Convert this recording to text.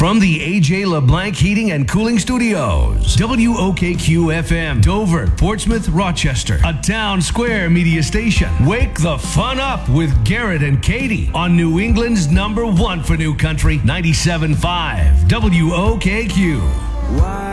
from the AJ LeBlanc Heating and Cooling Studios. WOKQ FM, Dover, Portsmouth, Rochester. A Town Square media station. Wake the fun up with Garrett and Katie on New England's #1 for New Country, 97.5 WOKQ.